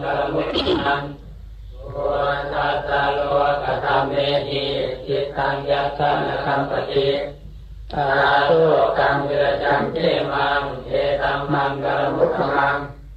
กลมุตตังโอทัสสะโลกธรรมเมหิจิตตังยัสสะนะคัมปติอาโตกังวิรจังเทมังเอตัมมังกลมุตตัง